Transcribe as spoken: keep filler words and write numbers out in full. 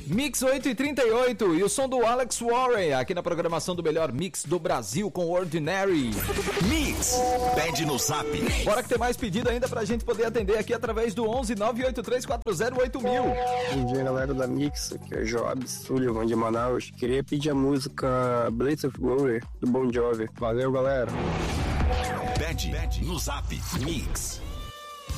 Mix oito e trinta e oito e o som do Alex Warren aqui na programação do melhor mix do Brasil com Ordinary. Mix, pede no zap. Bora que tem mais pedido ainda pra gente poder atender aqui através do onze nove oito três quatro zero oito mil. Bom dia, galera da Mix, aqui é Joab Sullivan de Manaus. Queria pedir a música Blades of Glory do Bon Jovi. Valeu, galera. Pede, pede no zap. Mix.